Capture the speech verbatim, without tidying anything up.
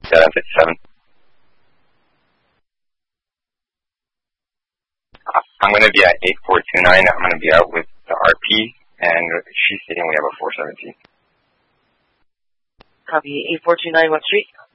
Yeah, that's fifty-seven. I'm going to be at eight four two nine. I'm going to be out with the R P, and she's stating we have a four seventeen. Copy. eight four two nine, what street?